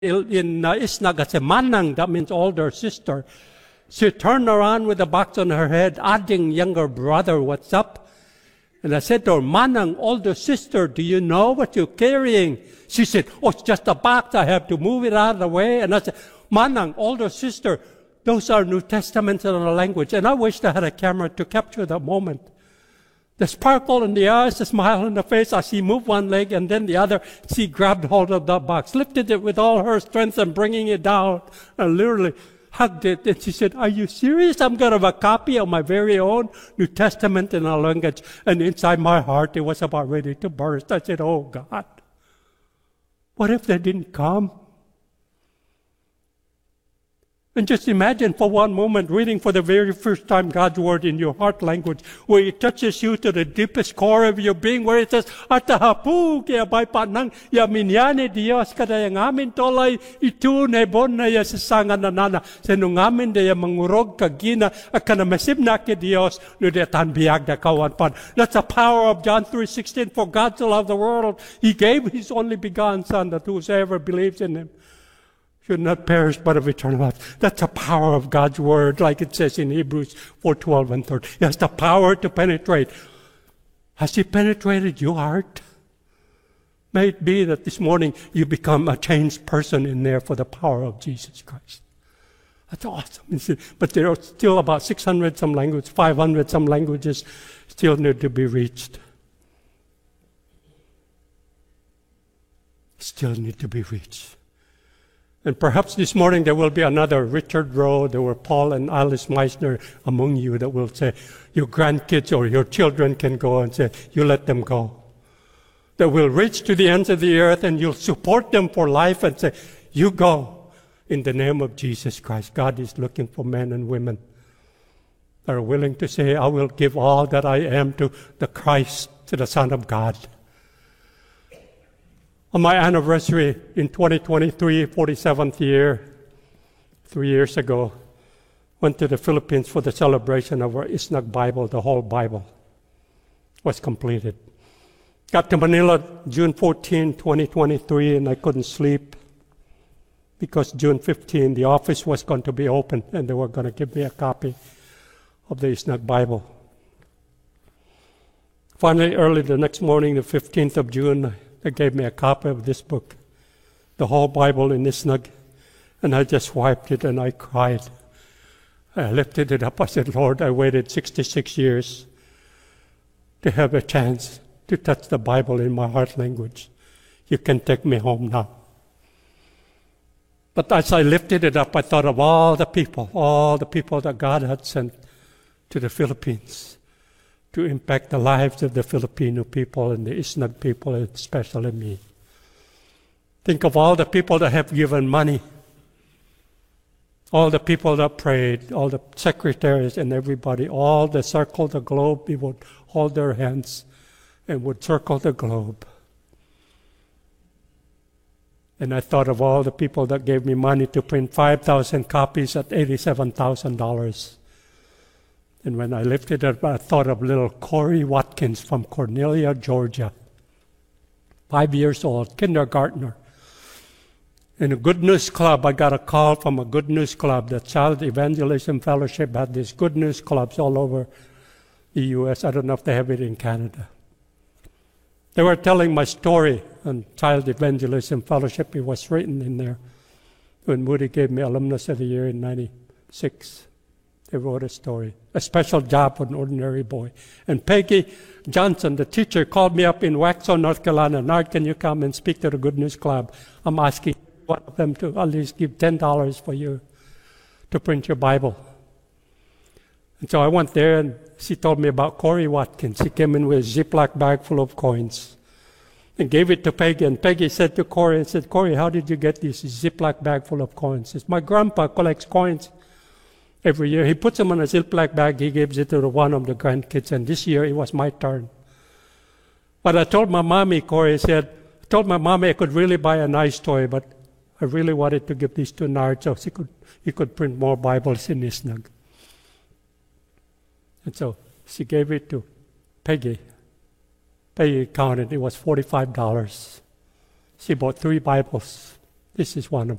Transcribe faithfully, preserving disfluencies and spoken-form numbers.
in uh, Isnag as a manang, that means older sister. She turned around with a box on her head, adding younger brother, what's up? And I said to her, manang, older sister, do you know what you're carrying? She said, oh, it's just a box. I have to move it out of the way. And I said, manang, older sister, those are New Testaments in our language. And I wished I had a camera to capture that moment. The sparkle in the eyes, the smile on the face, as she moved one leg and then the other, she grabbed hold of that box, lifted it with all her strength and bringing it down, and literally hugged it. And she said, are you serious? I'm going to have a copy of my very own New Testament in our language. And inside my heart, it was about ready to burst. I said, oh God, what if they didn't come? And just imagine for one moment reading for the very first time God's Word in your heart language, where it touches you to the deepest core of your being, where it says, Atahapu kaya bay panang yaminyani Diyos kada yang amin tolay itu nebon na ya sasangan na nana senungamin da ya mangurog kagina akana masib na ke Diyos no detan biag da kawan pan. That's the power of John three sixteen. For God so loved the world, He gave His only begotten Son, that whosoever believes in Him should not perish but have eternal life. That's the power of God's Word, like it says in Hebrews four twelve and thirteen. It has the power to penetrate. Has He penetrated your heart? May it be that this morning you become a changed person in there for the power of Jesus Christ. That's awesome. But there are still about six hundred some languages, five hundred some languages still need to be reached. Still need to be reached. And perhaps this morning there will be another Richard Rowe, there were Paul and Alice Meissner among you that will say, your grandkids or your children can go, and say, you let them go. That will reach to the ends of the earth and you'll support them for life and say, you go in the name of Jesus Christ. God is looking for men and women that are willing to say, I will give all that I am to the Christ, to the Son of God. On my anniversary in twenty twenty-three, forty-seventh year, three years ago, went to the Philippines for the celebration of our Isnag Bible. The whole Bible was completed. Got to Manila June fourteenth, twenty twenty-three, and I couldn't sleep because June fifteenth, the office was going to be open and they were going to give me a copy of the Isnag Bible. Finally, early the next morning, the fifteenth of June, they gave me a copy of this book, the whole Bible in Isnag, and I just wiped it and I cried. I lifted it up. I said, Lord, I waited sixty-six years to have a chance to touch the Bible in my heart language. You can take me home now. But as I lifted it up, I thought of all the people, all the people that God had sent to the Philippines to impact the lives of the Filipino people and the Isnag people, and especially me. Think of all the people that have given money, all the people that prayed, all the secretaries and everybody, all that circled the globe. They would hold their hands and would circle the globe. And I thought of all the people that gave me money to print five thousand copies at eighty-seven thousand dollars. And when I lifted it up, I thought of little Corey Watkins from Cornelia, Georgia. Five years old, kindergartner. In a Good News Club, I got a call from a Good News Club. The Child Evangelism Fellowship had these Good News Clubs all over the U S I don't know if they have it in Canada. They were telling my story on Child Evangelism Fellowship. It was written in there when Moody gave me Alumnus of the Year in ninety-six. They wrote a story, a special job for an ordinary boy. And Peggy Johnson, the teacher, called me up in Waxhaw, North Carolina. Nard, can you come and speak to the Good News Club? I'm asking one of them to at least give ten dollars for you to print your Bible. And so I went there, and she told me about Corey Watkins. He came in with a Ziploc bag full of coins and gave it to Peggy. And Peggy said to Corey, and said, Corey, how did you get this Ziploc bag full of coins? She says, my grandpa collects coins every year. He puts them in a Ziploc bag. He gives it to one of the grandkids. And this year, it was my turn. But I told my mommy, Corey said, I told my mommy I could really buy a nice toy, but I really wanted to give these to Nard so he could, he could print more Bibles in Isnag. And so she gave it to Peggy. Peggy counted. It was forty-five dollars. She bought three Bibles This is one of